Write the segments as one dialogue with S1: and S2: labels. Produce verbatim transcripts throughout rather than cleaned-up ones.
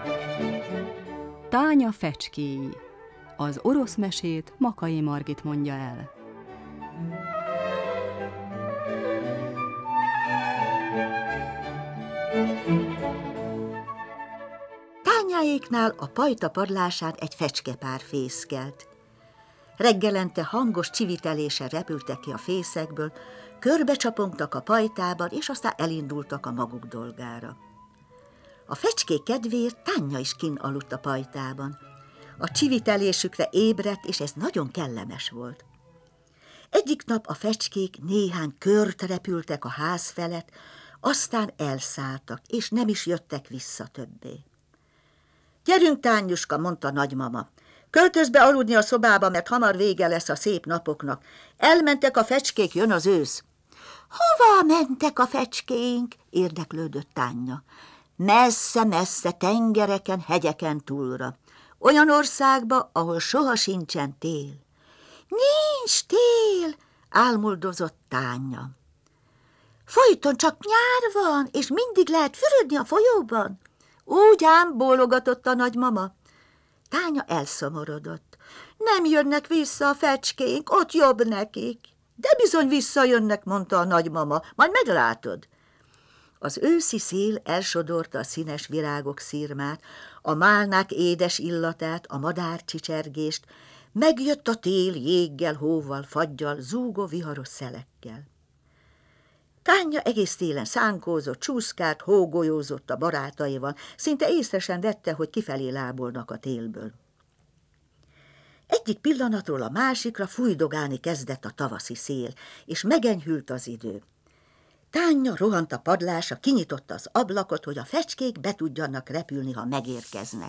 S1: Tánya fecskéi. Az orosz mesét Makay Margit mondja el.
S2: Tányáéknál a pajta padlásán egy fecskepár fészkelt. Reggelente hangos csiviteléssel repültek ki a fészekből, körbecsapongtak a pajtában, és aztán elindultak a maguk dolgára. A fecskék kedvéért Tánya is kinn aludt a pajtában. A csivitelésükre ébredt, és ez nagyon kellemes volt. Egyik nap a fecskék néhány kört repültek a ház felett, aztán elszálltak, és nem is jöttek vissza többé. Gyerünk, Tányuska, mondta nagymama. Költözz be aludni a szobába, mert hamar vége lesz a szép napoknak. Elmentek a fecskék, jön az ősz. Hová mentek a fecskéink? Érdeklődött Tánya. Messze-messze tengereken, hegyeken túlra. Olyan országba, ahol soha sincsen tél. Nincs tél, álmoddozott Tánya. Folyton csak nyár van, és mindig lehet fürödni a folyóban. Úgy ám, bólogatott a nagymama. Tánya elszomorodott. Nem jönnek vissza a fecskéink, ott jobb nekik. De bizony visszajönnek, mondta a nagymama, majd meglátod. Az őszi szél elsodorta a színes virágok szirmát, a málnák édes illatát, a madárcsicsergést, megjött a tél jéggel, hóval, faggyal, zúgó viharos szelekkel. Tánya egész télen szánkózott, csúszkált, hógolyózott a barátaival, szinte észre sem vette, hogy kifelé lábolnak a télből. Egyik pillanatról a másikra fújdogálni kezdett a tavaszi szél, és megenyhült az idő. Tánya rohant a padlásra, kinyitotta az ablakot, hogy a fecskék be tudjanak repülni, ha megérkeznek.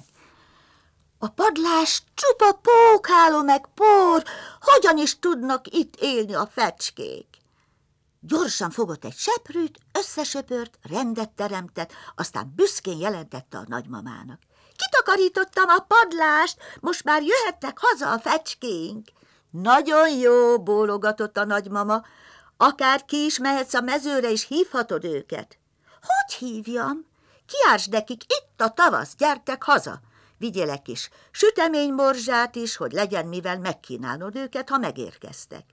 S2: A padlás csupa pókháló meg por, hogyan is tudnak itt élni a fecskék? Gyorsan fogott egy seprűt, összesöpört, rendet teremtett, aztán büszkén jelentette a nagymamának. Kitakarítottam a padlást, most már jöhetnek haza a fecskéink. Nagyon jó, bólogatott a nagymama, akár ki is mehetsz a mezőre, és hívhatod őket. Hogy hívjam? Kiártsd nekik, itt a tavasz, gyertek haza. Vigyélek is süteménymorzsát is, hogy legyen mivel megkínálnod őket, ha megérkeztek.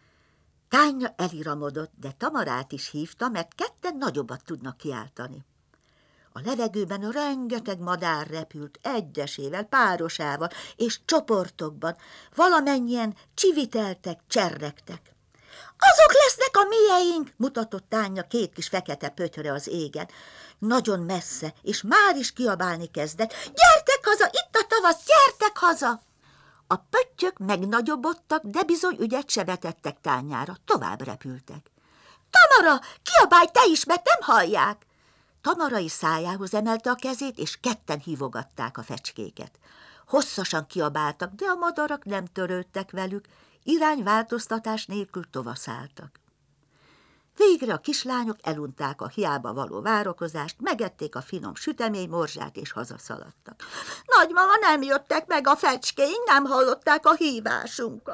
S2: Tánya eliramodott, de Tamarát is hívta, mert ketten nagyobbat tudnak kiáltani. A levegőben rengeteg madár repült, egyesével, párosával és csoportokban, valamennyien csiviteltek, cserregtek. Azok lesznek a mieink, mutatott Tánya két kis fekete pöttyöre az égen. Nagyon messze, és már is kiabálni kezdett. Gyertek haza, itt a tavasz, gyertek haza! A pöttyök megnagyobbodtak, de bizony ügyet se vetettek Tányára, tovább repültek. Tamara, kiabálj te is, mert nem hallják! Tamara is szájához emelte a kezét, és ketten hívogatták a fecskéket. Hosszasan kiabáltak, de a madarak nem törődtek velük, irányváltoztatás nélkül tovaszálltak. Végre a kislányok elunták a hiába való várakozást, megették a finom süteménymorzsát, és hazaszaladtak. Nagymama, nem jöttek meg a fecskéink, nem hallották a hívásunkat.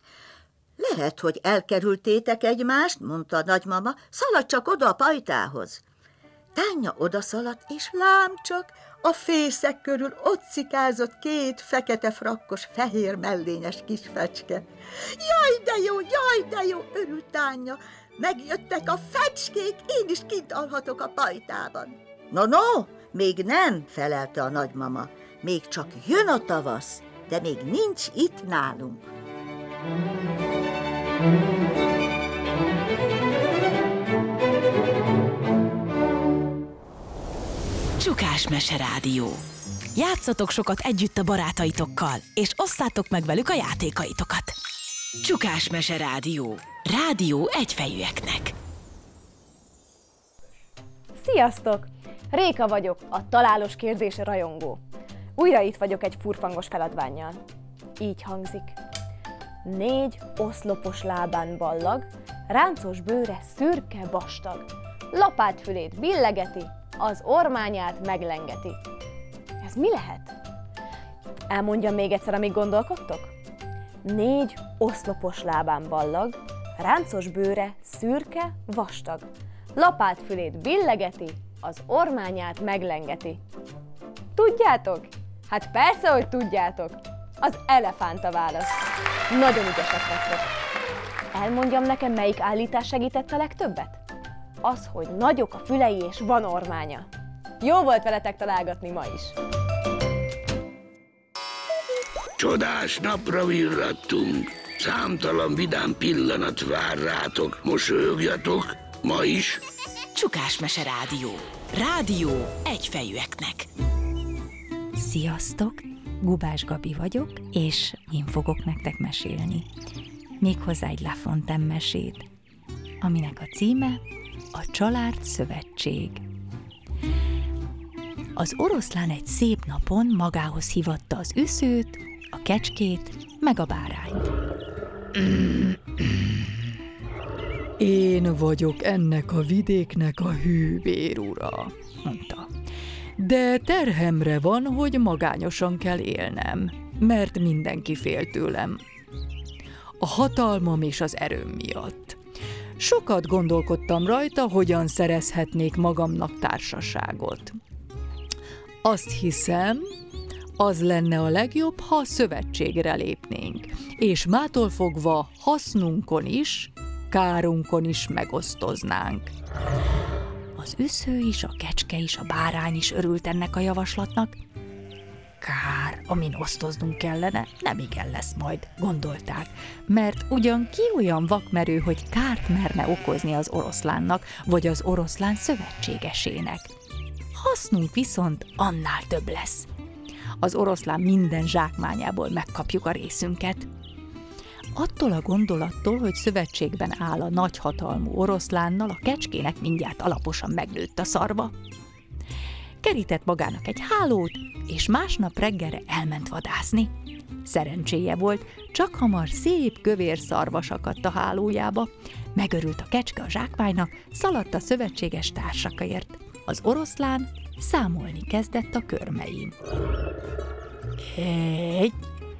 S2: Lehet, hogy elkerültétek egymást, mondta a nagymama, szaladj csak oda a pajtához. Tánya odaszaladt, és lám csak, a fészek körül ott cikázott két fekete frakkos, fehér mellényes kis fecske. Jaj, de jó, jaj, de jó, örült Tánya. Megjöttek a fecskék, én is kint alhatok a pajtában. No, no, még nem, felelte a nagymama. Még csak jön a tavasz, de még nincs itt nálunk.
S3: Csukás Mese Rádió. Játszatok sokat együtt a barátaitokkal, és osszátok meg velük a játékaitokat. Csukás Mese Rádió. Rádió egyfejűeknek.
S4: Sziasztok! Réka vagyok, a találós kérdés rajongó. Újra itt vagyok egy furfangos feladvánnyal. Így hangzik. Négy oszlopos lábán ballag, ráncos bőre szürke vastag. Lapátfülét billegeti, az ormányát meglengeti. Ez mi lehet? Elmondjam még egyszer, amíg gondolkodtok? Négy oszlopos lábán ballag, ráncos bőre szürke vastag. Lapátfülét billegeti, az ormányát meglengeti. tudjátok? Hát persze, hogy tudjátok. Az elefánt a válasz. Nagyon ügyesek lettek. Elmondjam nekem, melyik állítás segített a legtöbbet? Az, hogy nagyok a fülei és van ormánya. Jó volt veletek találgatni ma is.
S5: Csodás napra virrattunk. Számtalan vidám pillanat vár rátok. Mosolyogjatok, ma is.
S3: Csukásmese Rádió. Rádió egyfejűeknek.
S6: Sziasztok! Gubás Gabi vagyok, és én fogok nektek mesélni. Méghozzá egy La Fontaine mesét, aminek a címe a Család Szövetség. Az oroszlán egy szép napon magához hívatta az üszőt, a kecskét, meg a bárányt.
S7: Én vagyok ennek a vidéknek a hűbér ura, mondta. De terhemre van, hogy magányosan kell élnem, mert mindenki fél tőlem. A hatalmam és az erőm miatt. Sokat gondolkodtam rajta, hogyan szerezhetnék magamnak társaságot. Azt hiszem, az lenne a legjobb, ha szövetségre lépnénk, és mától fogva hasznunkon is, kárunkon is megosztoznánk.
S6: Az üsző is, a kecske is, a bárány is örült ennek a javaslatnak. Kár, amin osztoznunk kellene, nem igen lesz majd, gondolták, mert ugyan ki olyan vakmerő, hogy kárt merne okozni az oroszlánnak, vagy az oroszlán szövetségesének. Hasznunk viszont annál több lesz. Az oroszlán minden zsákmányából megkapjuk a részünket. Attól a gondolattól, hogy szövetségben áll a nagyhatalmú oroszlánnal, a kecskének mindjárt alaposan megnőtt a szarva. Kerített magának egy hálót, és másnap reggelre elment vadászni. Szerencséje volt, csak hamar szép kövér szarvas akadt a hálójába. Megörült a kecske a zsákmánynak, szaladt a szövetséges társakért. Az oroszlán számolni kezdett a körmein.
S7: Egy,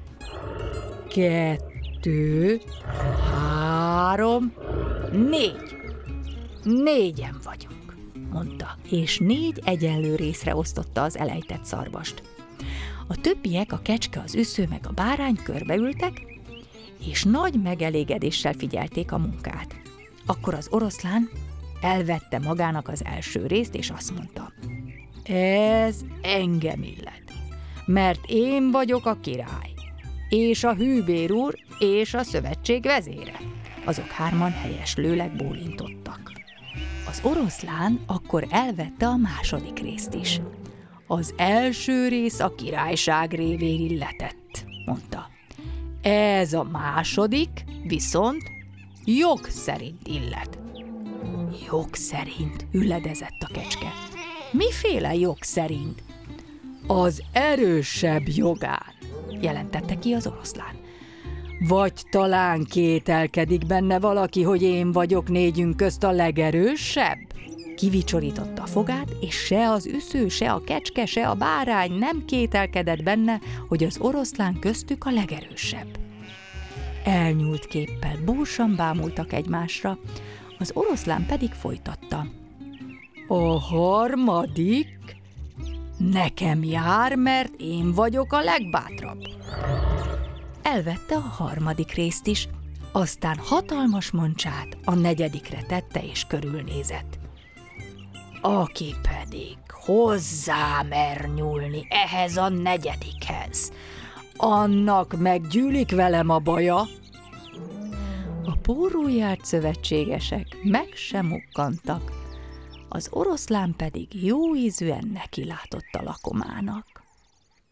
S7: kettő, három,
S6: Négy. Négyen vagyunk, mondta, és négy egyenlő részre osztotta az elejtett szarvast. A többiek, a kecske, az üsző meg a bárány körbeültek, és nagy megelégedéssel figyelték a munkát. Akkor az oroszlán elvette magának az első részt, és azt mondta:
S7: ez engem illet, mert én vagyok a király, és a hűbér úr, és a szövetség vezére.
S6: Azok hárman helyeslőleg bólintottak. Az oroszlán akkor elvette a második részt is.
S7: Az első rész a királyság révén illetett, mondta. Ez a második viszont jog szerint illet.
S6: Jog szerint, hülledezett a kecske. Miféle jog szerint?
S7: Az erősebb jogán,
S6: jelentette ki az oroszlán.
S7: Vagy talán kételkedik benne valaki, hogy én vagyok négyünk közt a legerősebb?
S6: Kivicsorította a fogát, és se az üsző, se a kecske, se a bárány nem kételkedett benne, hogy az oroszlán köztük a legerősebb. Elnyúlt képpel búsan bámultak egymásra, az oroszlán pedig folytatta.
S7: A harmadik nekem jár, mert én vagyok a legbátrabb.
S6: Elvette a harmadik részt is, aztán hatalmas mancsát a negyedikre tette és körülnézett. Aki pedig hozzá mer nyúlni ehhez a negyedikhez,
S7: annak meggyűlik velem a baja.
S6: A pórul járt szövetségesek meg sem mukkantak, az oroszlán pedig jó ízűen nekilátott a lakomának.